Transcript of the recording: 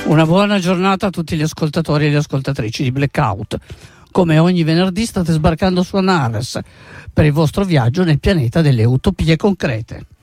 Una buona giornata a tutti gli ascoltatori e le ascoltatrici di Blackout. Come ogni venerdì state sbarcando su Anares per il vostro viaggio nel pianeta delle utopie concrete.